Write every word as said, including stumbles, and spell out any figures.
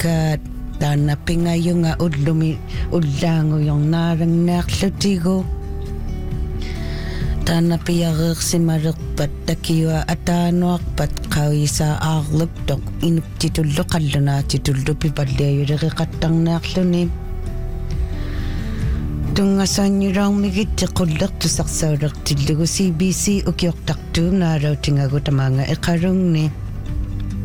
ka tana pingayunga udlumi udlango yung narang naklutigo tana piyarik simarik pat takiwa atanuak pat kawisa aglip tok inup titullo kalluna titullo pipadleyo riki katang nakluni tungasan yurang migit tikulak tusaksaurak tillugo C B C ukyok taktu naraw tingago tamanga ikarung ni